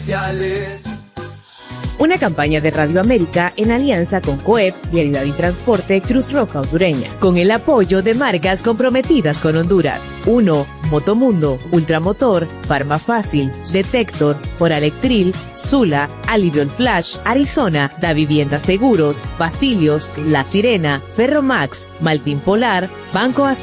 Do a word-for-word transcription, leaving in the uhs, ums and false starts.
Una campaña de Radio América en alianza con COEP, Vialidad y Transporte Cruz Roja Hondureña, con el apoyo de marcas comprometidas con Honduras. uno. Motomundo, Ultramotor, Farmafácil, Detector, Oralectril, Zula, Alivion Flash, Arizona, Da Vivienda Seguros, Basilios, La Sirena, Ferromax, Maltin Polar, Banco Azteca.